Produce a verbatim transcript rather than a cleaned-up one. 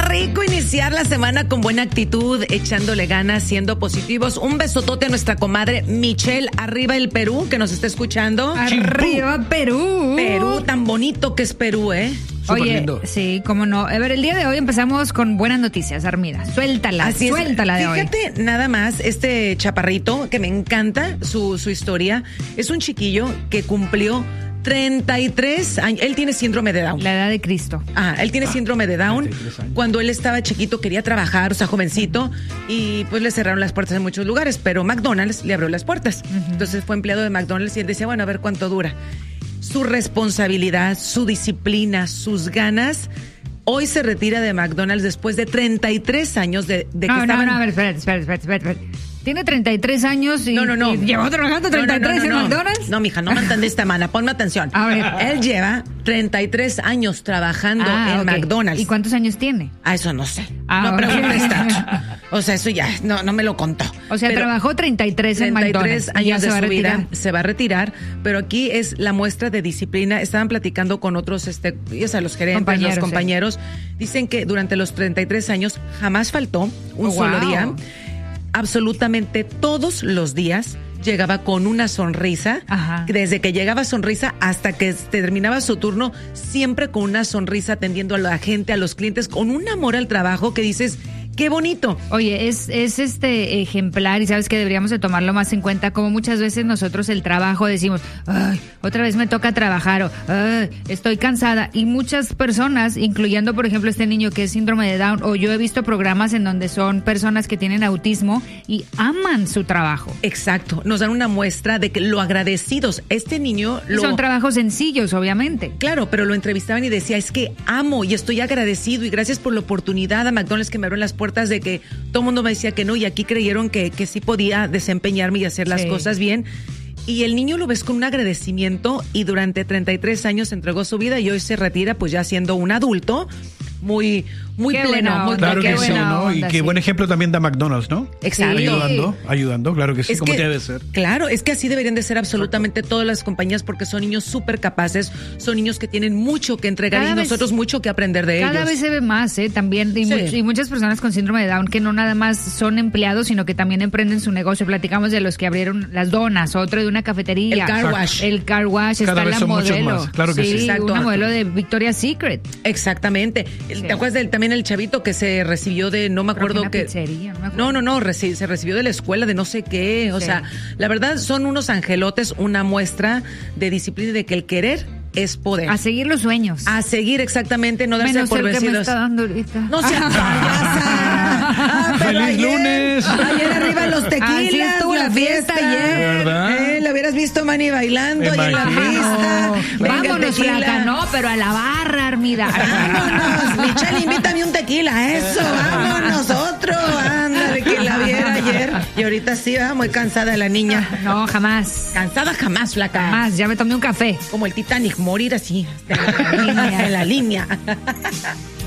rico iniciar la semana con buena actitud, echándole ganas, siendo positivos. Un besotote a nuestra comadre Michelle, arriba el Perú, que nos está escuchando. Arriba Perú. Perú, tan bonito que es Perú, ¿eh? Súper Oye, lindo. Sí, cómo no. A ver, el día de hoy empezamos con buenas noticias, Armida. Suéltala, Así suéltala es. de hoy. Fíjate nada más, este chaparrito, que me encanta su, su historia, es un chiquillo que cumplió treinta y tres años. Él tiene síndrome de Down. La edad de Cristo. Ah, él tiene ah, síndrome de Down. Cuando él estaba chiquito quería trabajar, o sea, jovencito, y pues le cerraron las puertas en muchos lugares, pero McDonald's le abrió las puertas. Uh-huh. Entonces fue empleado de McDonald's y él decía, bueno, a ver cuánto dura. Su responsabilidad, su disciplina, sus ganas. Hoy se retira de McDonald's después de treinta y tres años de, de que no, estaban... No, no, a ver, espérate, espérate, espérate, espérate. Tiene treinta y tres años y, no, no, no. y llevó trabajando treinta y tres no, no, no, en no. McDonald's. No, mija, no me entendés esta mala. Ponme atención. A ver. Él lleva treinta y tres años trabajando ah, en okay. McDonald's. ¿Y cuántos años tiene? Ah, eso no sé. Ah, no okay. preguntes tanto. O sea, eso ya, no, no me lo contó. O sea, pero trabajó treinta y tres en McDonald's. treinta y tres años de se su vida. Se va a retirar, pero aquí es la muestra de disciplina. Estaban platicando con otros, este, ya sabes, los gerentes, compañeros, los compañeros. Sí. Dicen que durante los treinta y tres años jamás faltó un oh, solo wow. día. Absolutamente todos los días llegaba con una sonrisa. Ajá. Desde que llegaba sonrisa hasta que terminaba su turno, siempre con una sonrisa, atendiendo a la gente, a los clientes, con un amor al trabajo que dices, qué bonito. Oye, es, es este ejemplar y sabes que deberíamos de tomarlo más en cuenta, como muchas veces nosotros el trabajo decimos, ay, otra vez me toca trabajar o ay, estoy cansada, y muchas personas, incluyendo por ejemplo este niño que es síndrome de Down, o yo he visto programas en donde son personas que tienen autismo y aman su trabajo. Exacto, nos dan una muestra de que lo agradecidos. Este niño lo... Son trabajos sencillos, obviamente. Claro, pero lo entrevistaban y decía, es que amo y estoy agradecido y gracias por la oportunidad a McDonald's que me abrió las puertas, de que todo el mundo me decía que no, y aquí creyeron que, que sí podía desempeñarme y hacer las sí. cosas bien. Y el niño lo ves con un agradecimiento, y durante treinta y tres años entregó su vida y hoy se retira pues ya siendo un adulto muy muy qué pleno, muy claro qué que sí, ¿no? onda, Y qué sí. buen ejemplo también da McDonald's, ¿no? Exacto. Ayudando, ayudando, claro que sí, es como que, debe ser. Claro, es que así deberían de ser absolutamente Exacto. todas las compañías, porque son niños súper capaces, son niños que tienen mucho que entregar cada y vez, nosotros mucho que aprender de cada ellos. Cada vez se ve más, ¿eh? También, y, sí. much, y muchas personas con síndrome de Down que no nada más son empleados, sino que también emprenden su negocio. Platicamos de los que abrieron las donas, otro de una cafetería. El car wash. El car wash, cada está vez la son modelo. Muchos más. Claro que sí. sí Exacto. Una modelo de Victoria's Secret. Exactamente. Sí. ¿Te acuerdas del, también el chavito que se recibió de, no me acuerdo que... qué? Pizzería, no me acuerdo. No, no, no, reci- se recibió de la escuela de no sé qué. O sí. sea, la verdad son unos angelotes, una muestra de disciplina y de que el querer es poder. A seguir los sueños. A seguir exactamente, no darse menos por el vencidos. Que me está dando ahorita. No sea payasa. Ah, ¡Feliz ayer, lunes! Ayer arriba los tequilas, así estuvo la la fiesta, fiesta ayer. ¿Verdad? Eh, la hubieras visto, Manny, bailando y en la pista. Vámonos, flaca, no, pero a la barra, Armida. Vámonos, Michelle, invítame un tequila, eso, vámonos, otro. Ándale, que la viera ayer. Y ahorita sí, va muy cansada la niña. No, jamás. Cansada jamás, flaca. Jamás, ya me tomé un café. Como el Titanic, morir así, en la línea, en la línea.